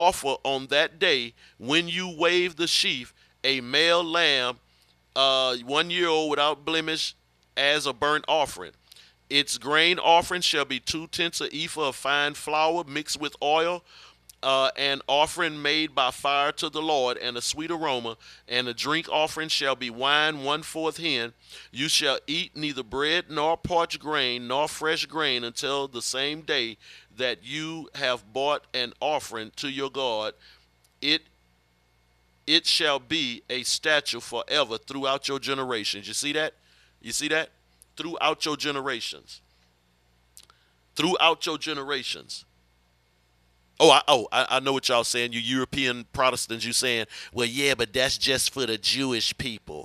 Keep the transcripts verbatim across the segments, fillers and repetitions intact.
offer on that day when you wave the sheaf a male lamb, uh, one year old without blemish, as a burnt offering. Its grain offering shall be two tenths of ephah of fine flour mixed with oil, uh, an offering made by fire to the Lord, and a sweet aroma. And the drink offering shall be wine one fourth hin. You shall eat neither bread nor parched grain nor fresh grain until the same day that you have bought an offering to your God. It it shall be a statute forever throughout your generations. You see that? You see that? Throughout your generations. Throughout your generations. Oh, I, oh, I, I know what y'all saying. You European Protestants, you saying, well, yeah, but that's just for the Jewish people.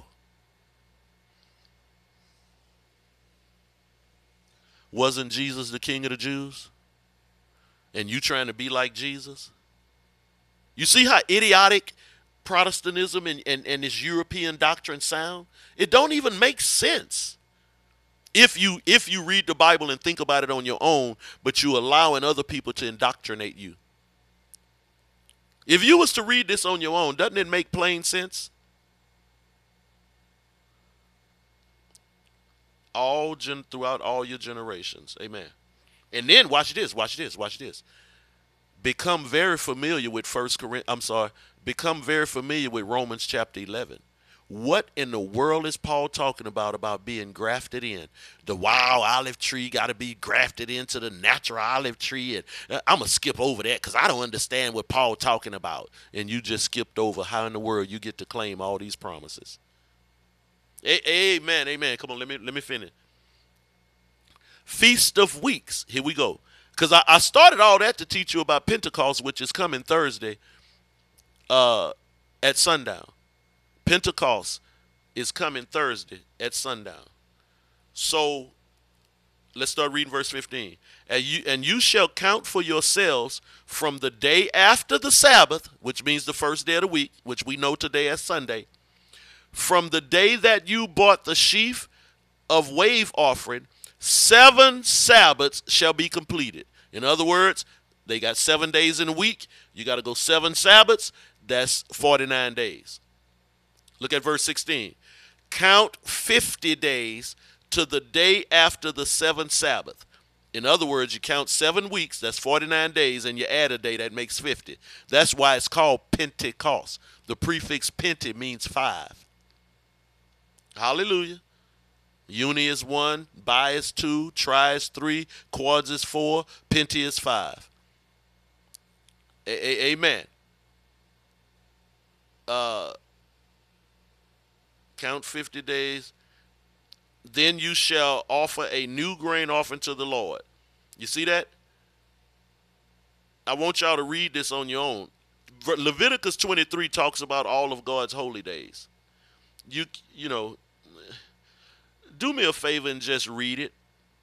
Wasn't Jesus the King of the Jews? And you trying to be like Jesus? You see how idiotic Protestantism and, and, and this European doctrine sound? It don't even make sense. If you if you read the Bible and think about it on your own, but you allowing other people to indoctrinate you. If you was to read this on your own, doesn't it make plain sense? All gen throughout all your generations. Amen. And then watch this, watch this, watch this. Become very familiar with First Corinthians. I'm sorry. Become very familiar with Romans chapter eleven. What in the world is Paul talking about about being grafted in? The wild olive tree got to be grafted into the natural olive tree. And uh, I'm going to skip over that because I don't understand what Paul talking about. And you just skipped over how in the world you get to claim all these promises. A- amen, amen. Come on, let me let me finish. Feast of Weeks. Here we go. Because I, I started all that to teach you about Pentecost, which is coming Thursday uh, at sundown. Pentecost is coming Thursday at sundown. So let's start reading verse fifteen. And you, and you shall count for yourselves from the day after the Sabbath, which means the first day of the week, which we know today as Sunday, from the day that you bought the sheaf of wave offering, seven Sabbaths shall be completed. In other words, they got seven days in a week. You got to go seven Sabbaths. That's forty-nine days. Look at verse sixteen. Count fifty days to the day after the seventh Sabbath. In other words, you count seven weeks, that's forty-nine days, and you add a day, that makes fifty. That's why it's called Pentecost. The prefix pente means five. Hallelujah. Uni is one, bi is two, tri is three, quads is four, pente is five. A- a- amen. Uh, count fifty days. Then you shall offer a new grain offering to the Lord. You see that? I want y'all to read this on your own. Leviticus twenty-three talks about all of God's holy days. You you know, do me a favor and just read it.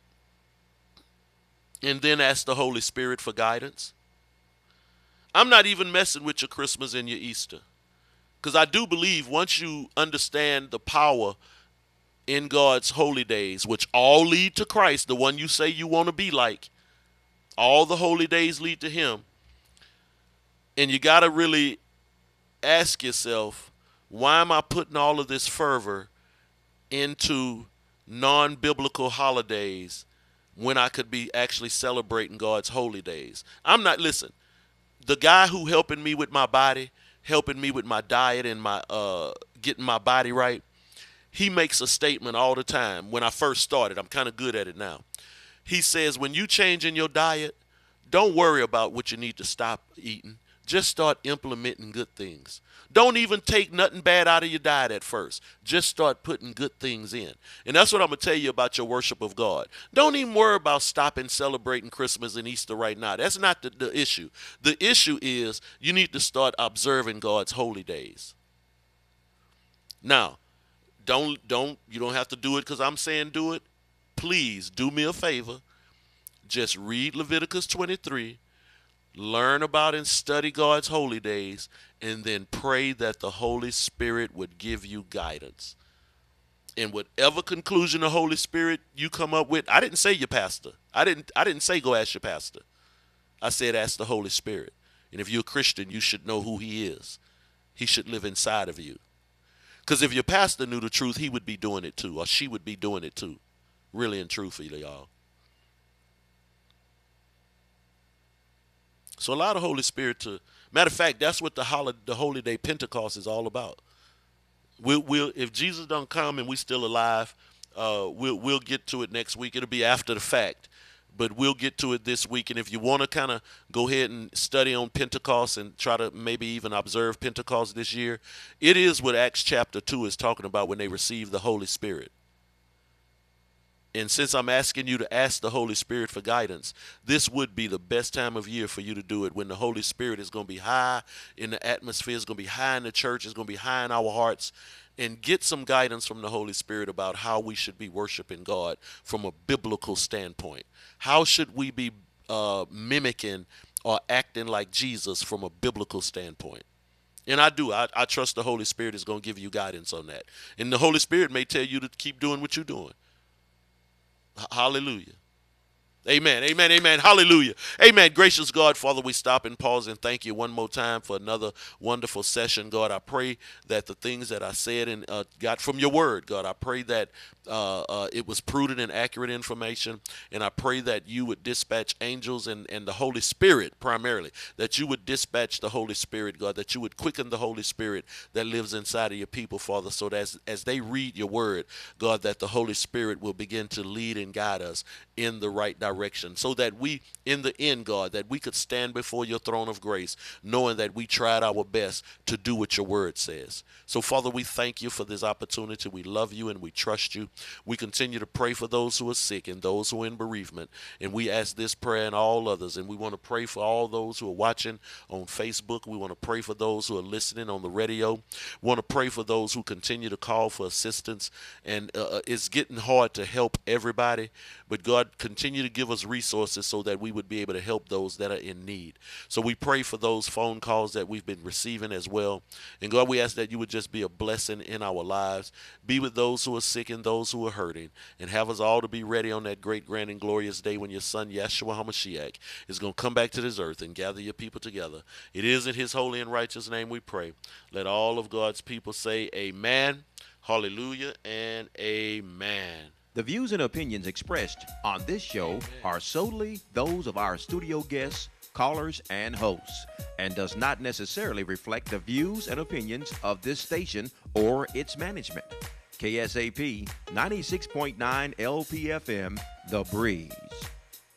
And then ask the Holy Spirit for guidance. I'm not even messing with your Christmas and your Easter. Because I do believe once you understand the power in God's holy days, which all lead to Christ, the one you say you want to be like, all the holy days lead to him. And you got to really ask yourself, why am I putting all of this fervor into non-biblical holidays when I could be actually celebrating God's holy days? I'm not, listen, the guy who helping me with my body, helping me with my diet and my uh, getting my body right, he makes a statement all the time. When I first started, I'm kind of good at it now. He says, when you change in your diet, don't worry about what you need to stop eating. Just start implementing good things. Don't even take nothing bad out of your diet at first. Just start putting good things in. And that's what I'm going to tell you about your worship of God. Don't even worry about stopping celebrating Christmas and Easter right now. That's not the, the issue. The issue is you need to start observing God's holy days. Now, don't, don't, you don't have to do it because I'm saying do it. Please do me a favor. Just read Leviticus twenty-three. Learn about and study God's holy days, and then pray that the Holy Spirit would give you guidance. And whatever conclusion the Holy Spirit you come up with, I didn't say your pastor. I didn't I didn't say go ask your pastor. I said ask the Holy Spirit. And if you're a Christian, you should know who he is. He should live inside of you. Because if your pastor knew the truth, he would be doing it too, or she would be doing it too. Really and truthfully, y'all. So allow the Holy Spirit to, matter of fact, that's what the holiday, the Holy Day Pentecost is all about. We'll, we'll, if Jesus don't come and we still alive, uh, we'll, we'll get to it next week. It'll be after the fact, but we'll get to it this week. And if you want to kind of go ahead and study on Pentecost and try to maybe even observe Pentecost this year, it is what Acts chapter two is talking about when they received the Holy Spirit. And since I'm asking you to ask the Holy Spirit for guidance, this would be the best time of year for you to do it, when the Holy Spirit is going to be high in the atmosphere, it's going to be high in the church, it's going to be high in our hearts. And get some guidance from the Holy Spirit about how we should be worshiping God from a biblical standpoint. How should we be uh, mimicking or acting like Jesus from a biblical standpoint? And I do. I, I trust the Holy Spirit is going to give you guidance on that. And the Holy Spirit may tell you to keep doing what you're doing. Hallelujah. Amen. Amen. Amen. Hallelujah. Amen. Gracious God, Father, we stop and pause and thank you one more time for another wonderful session. God, I pray that the things that I said and uh, got from your word, God, I pray that uh, uh, it was prudent and accurate information. And I pray that you would dispatch angels and, and the Holy Spirit primarily, that you would dispatch the Holy Spirit, God, that you would quicken the Holy Spirit that lives inside of your people, Father, so that as, as they read your word, God, that the Holy Spirit will begin to lead and guide us in the right direction, so that we, in the end, God, that we could stand before your throne of grace, knowing that we tried our best to do what your word says. So, Father, we thank you for this opportunity. We love you and we trust you. We continue to pray for those who are sick and those who are in bereavement, and we ask this prayer and all others. And we want to pray for all those who are watching on Facebook. We want to pray for those who are listening on the radio. We want to pray for those who continue to call for assistance. And uh, it's getting hard to help everybody, but God, continue to give us resources so that we would be able to help those that are in need. So we pray for those phone calls that we've been receiving as well. And God, we ask that you would just be a blessing in our lives. Be with those who are sick and those who are hurting, and have us all to be ready on that great, grand, and glorious day when your son, Yeshua HaMashiach, is going to come back to this earth and gather your people together. It is in his holy and righteous name we pray. Let all of God's people say amen, hallelujah, and amen. The views and opinions expressed on this show are solely those of our studio guests, callers, and hosts, and does not necessarily reflect the views and opinions of this station or its management. K S A P ninety-six point nine L P F M, The Breeze.